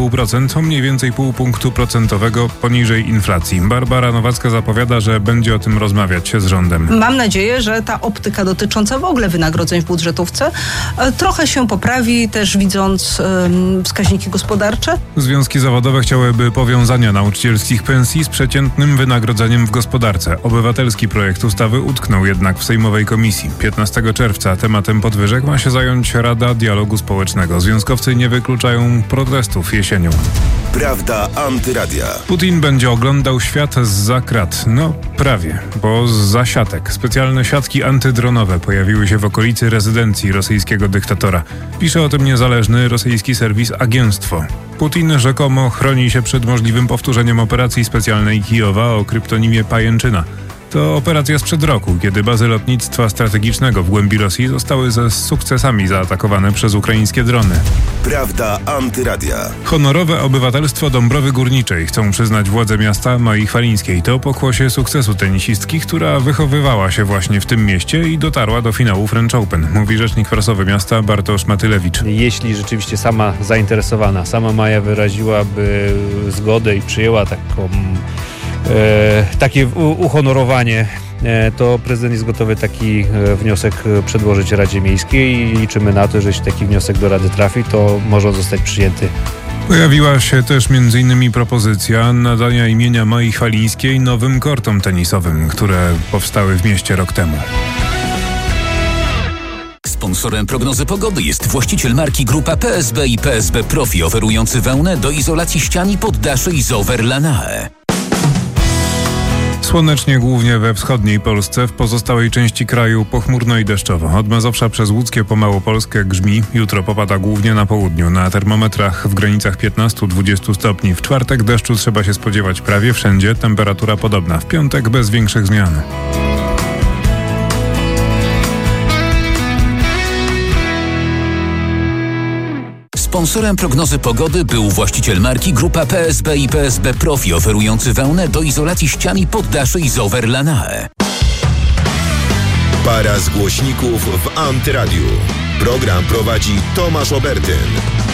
4,5%, o mniej więcej pół punktu procentowego poniżej inflacji. Barbara Nowacka zapowiada, że będzie o tym rozmawiać z rządem. Mam nadzieję, że ta optyka dotycząca w ogóle wynagrodzeń w budżetówce trochę się poprawi, też widząc wskaźniki gospodarcze. Związki zawodowe chciałyby powiązania nauczycielskich pensji z przeciętnym wynagrodzeniem w gospodarce. Obywatelski projekt ustawy utknął jednak w sejmowej komisji. 15 czerwca tematem podwyżek ma się zająć Rada Dialogu Społecznego. Związkowcy nie wykluczają protestów jesienią. Prawda antyradia. Putin będzie oglądał świat zza krat. No prawie, bo zza siatek. Specjalne siatki antydronowe pojawiły się w okolicy rezydencji rosyjskiego dyktatora. Pisze o tym niezależny rosyjski serwis Agentstwo. Putin rzekomo chroni się przed możliwym powtórzeniem operacji specjalnej Kijowa o kryptonimie Pajęczyna. To operacja sprzed roku, kiedy bazy lotnictwa strategicznego w głębi Rosji zostały ze sukcesami zaatakowane przez ukraińskie drony. Prawda antyradia. Honorowe obywatelstwo Dąbrowy Górniczej chcą przyznać władze miasta Mai Chwalińskiej. To pokłosie sukcesu tenisistki, która wychowywała się właśnie w tym mieście i dotarła do finału French Open, mówi rzecznik prasowy miasta Bartosz Matylewicz. Jeśli rzeczywiście sama zainteresowana, sama Maja wyraziłaby zgodę i przyjęła takie uhonorowanie, to prezydent jest gotowy taki wniosek przedłożyć Radzie Miejskiej i liczymy na to, że jeśli taki wniosek do Rady trafi, to może on zostać przyjęty. Pojawiła się też m.in. propozycja nadania imienia Mai Chwalińskiej nowym kortom tenisowym, które powstały w mieście rok temu. Sponsorem prognozy pogody jest właściciel marki Grupa PSB i PSB Profi, oferujący wełnę do izolacji ścian i poddaszy Isover Lanae. Słonecznie głównie we wschodniej Polsce, w pozostałej części kraju pochmurno i deszczowo. Od Mazowsza przez Łódzkie po Małopolskę grzmi. Jutro popada głównie na południu. Na termometrach w granicach 15-20 stopni. W czwartek deszczu trzeba się spodziewać prawie wszędzie. Temperatura podobna. W piątek bez większych zmian. Sponsorem prognozy pogody był właściciel marki Grupa PSB i PSB Profi, oferujący wełnę do izolacji ścian i poddaszy Isover Lanae. Para z głośników w Antyradiu. Program prowadzi Tomasz Obertyn.